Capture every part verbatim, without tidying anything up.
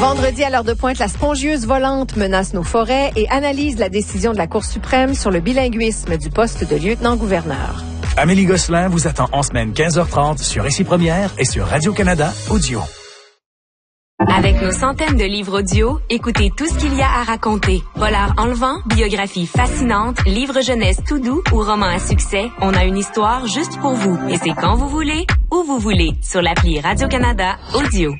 Vendredi, à l'heure de pointe, la spongieuse volante menace nos forêts et analyse la décision de la Cour suprême sur le bilinguisme du poste de lieutenant-gouverneur. Amélie Gosselin vous attend en semaine quinze heures trente sur Ici Première et sur Radio-Canada Audio. Avec nos centaines de livres audio, écoutez tout ce qu'il y a à raconter. Polar enlevant, biographie fascinante, livre jeunesse tout doux ou roman à succès, on a une histoire juste pour vous. Et c'est quand vous voulez, où vous voulez, sur l'appli Radio-Canada Audio.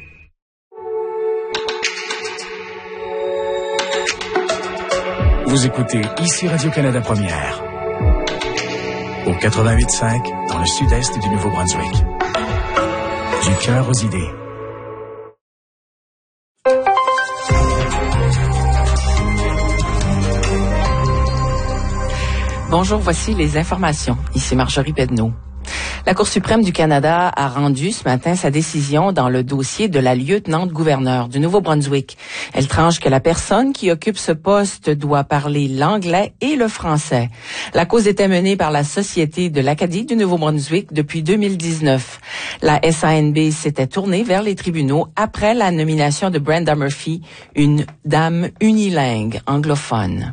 Vous écoutez Ici Radio-Canada Première. Au quatre-vingt-huit cinq, dans le sud-est du Nouveau-Brunswick. Du cœur aux idées. Bonjour, voici les informations. Ici Marjorie Pedneau. La Cour suprême du Canada a rendu ce matin sa décision dans le dossier de la lieutenant-gouverneur du Nouveau-Brunswick. Elle tranche que la personne qui occupe ce poste doit parler l'anglais et le français. La cause était menée par la Société de l'Acadie du Nouveau-Brunswick depuis deux mille dix-neuf. La S A N B s'était tournée vers les tribunaux après la nomination de Brenda Murphy, une dame unilingue anglophone.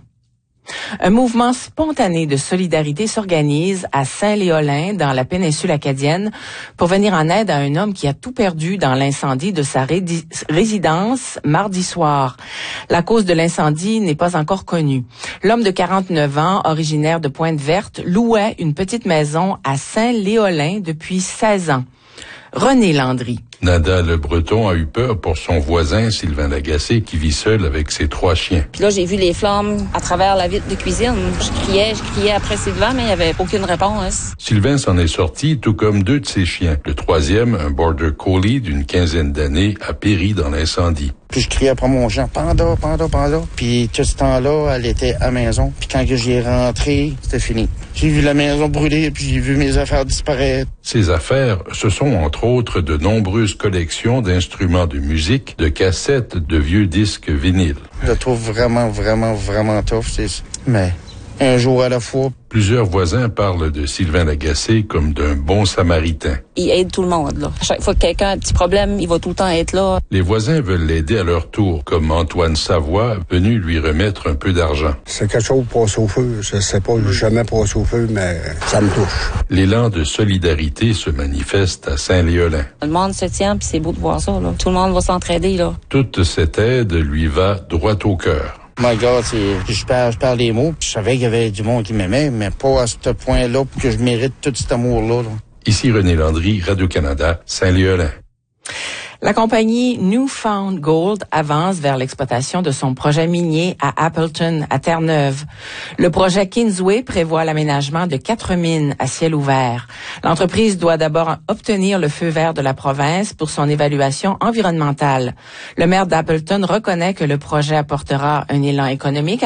Un mouvement spontané de solidarité s'organise à Saint-Léolin, dans la péninsule acadienne, pour venir en aide à un homme qui a tout perdu dans l'incendie de sa rédi- résidence mardi soir. La cause de l'incendie n'est pas encore connue. L'homme de quarante-neuf ans, originaire de Pointe-Verte, louait une petite maison à Saint-Léolin depuis seize ans. René Landry. Nada Le Breton a eu peur pour son voisin Sylvain Lagacé qui vit seul avec ses trois chiens. Puis là, j'ai vu les flammes à travers la vitre de cuisine. Je criais, je criais après Sylvain, mais il n'y avait aucune réponse. Sylvain s'en est sorti, tout comme deux de ses chiens. Le troisième, un border collie d'une quinzaine d'années, a péri dans l'incendie. Puis je criais après mon chien, Panda, Panda, Panda. Puis tout ce temps-là, elle était à la maison. Puis quand que j'y ai rentré, c'était fini. J'ai vu la maison brûler, puis j'ai vu mes affaires disparaître. Ces affaires, ce sont entre autres de nombreuses collections d'instruments de musique, de cassettes, de vieux disques vinyles. Je le trouve vraiment, vraiment, vraiment tough, c'est ça. Mais un jour à la fois. Plusieurs voisins parlent de Sylvain Lagacé comme d'un bon samaritain. Il aide tout le monde, là. À chaque fois que quelqu'un a un petit problème, il va tout le temps être là. Les voisins veulent l'aider à leur tour, comme Antoine Savoie, venu lui remettre un peu d'argent. C'est quelque chose pour passer au feu. Je sais pas jamais passer au feu, mais ça me touche. L'élan de solidarité se manifeste à Saint-Léolin. Le monde se tient, puis c'est beau de voir ça, là. Tout le monde va s'entraider, là. Toute cette aide lui va droit au cœur. My God, c'est, je parle, je parle des mots, puis je savais qu'il y avait du monde qui m'aimait, mais pas à ce point-là pour que je mérite tout cet amour-là. Là. Ici René Landry, Radio-Canada, Saint-Léolin. La compagnie Newfound Gold avance vers l'exploitation de son projet minier à Appleton, à Terre-Neuve. Le projet Kingsway prévoit l'aménagement de quatre mines à ciel ouvert. L'entreprise doit d'abord obtenir le feu vert de la province pour son évaluation environnementale. Le maire d'Appleton reconnaît que le projet apportera un élan économique